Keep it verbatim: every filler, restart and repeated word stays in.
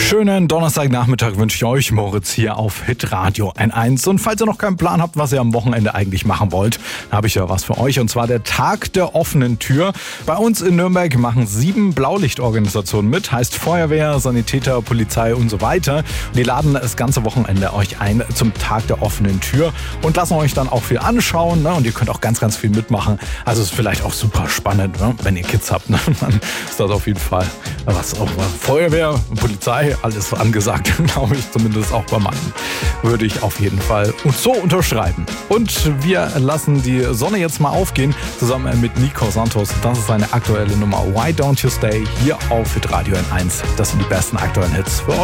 Schönen Donnerstagnachmittag wünsche ich euch, Moritz hier auf Hitradio N eins. Und falls ihr noch keinen Plan habt, was ihr am Wochenende eigentlich machen wollt, habe ich ja was für euch. Und zwar der Tag der offenen Tür. Bei uns in Nürnberg machen sieben Blaulichtorganisationen mit. Heißt Feuerwehr, Sanitäter, Polizei und so weiter. Und die laden das ganze Wochenende euch ein zum Tag der offenen Tür und lassen euch dann auch viel anschauen. Ne? Und ihr könnt auch ganz, ganz viel mitmachen. Also es ist vielleicht auch super spannend, ne? Wenn ihr Kids habt. Ne? Dann ist das auf jeden Fall was. Auch Feuerwehr, Polizei, alles angesagt, glaube ich, zumindest auch bei meinen. Würde ich auf jeden Fall und so unterschreiben. Und wir lassen die Sonne jetzt mal aufgehen, zusammen mit Nico Santos. Das ist seine aktuelle Nummer Why Don't You Stay hier auf Hitradio N eins. Das sind die besten aktuellen Hits für euch.